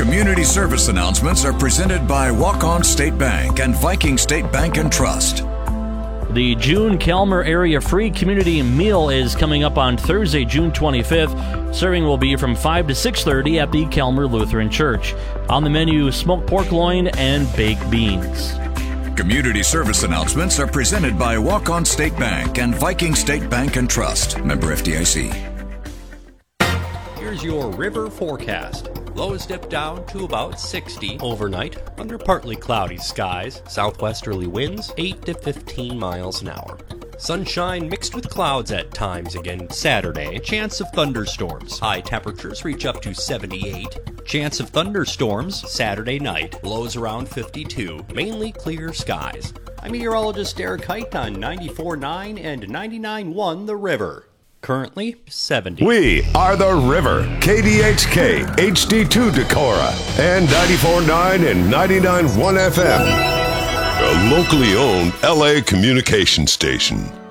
Community service announcements are presented by Walk-On State Bank and Viking State Bank and Trust. The June Calmer Area Free Community Meal is coming up on Thursday, June 25th. Serving will be from 5 to 6:30 at the Calmer Lutheran Church. On the menu, smoked pork loin and baked beans. Community service announcements are presented by Walk-On State Bank and Viking State Bank and Trust. Member FDIC. Here's your river forecast. Lows dip down to about 60 overnight under partly cloudy skies. Southwesterly winds 8 to 15 miles an hour. Sunshine mixed with clouds at times again Saturday. Chance of thunderstorms. High temperatures reach up to 78. Chance of thunderstorms Saturday night. Lows around 52. Mainly clear skies. I'm meteorologist Derek Height on 94.9 and 99.1 The River. Currently 70. We are The River, KDHK, HD2 Decorah, and 94.9 and 99.1 FM. A locally owned LA communication station.